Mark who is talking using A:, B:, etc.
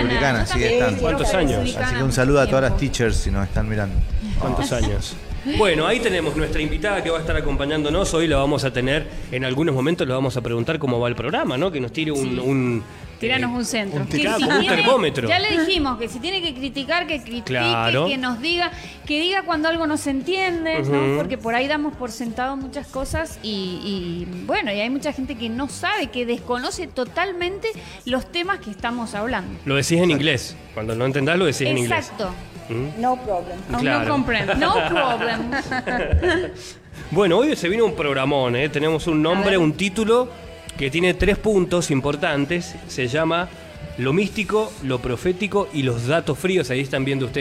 A: Republicana, sigue estando.
B: ¿Cuántos años?
A: Así que un saludo a todas las teachers si nos están mirando.
B: ¿Cuántos años? Bueno, ahí tenemos nuestra invitada que va a estar acompañándonos. Hoy la vamos a tener, en algunos momentos le vamos a preguntar cómo va el programa, ¿no? Que nos tire
C: Tíranos un centro.
B: un termómetro.
C: Ya le dijimos que si tiene que criticar, que critique,
B: Claro.
C: que nos diga, que diga cuando algo no se entiende, ¿no? Porque por ahí damos por sentado muchas cosas y bueno, y hay mucha gente que no sabe, que desconoce totalmente los temas que estamos hablando.
B: Lo decís en inglés. Cuando no entendás, lo decís en inglés.
C: Exacto.
D: No problem.
B: Claro.
C: No comprendo. No problem.
B: Bueno, hoy se vino un programón, ¿eh? Tenemos un nombre, un título que tiene 3 puntos importantes. Se llama Lo místico, lo profético y los datos fríos. Ahí están viendo ustedes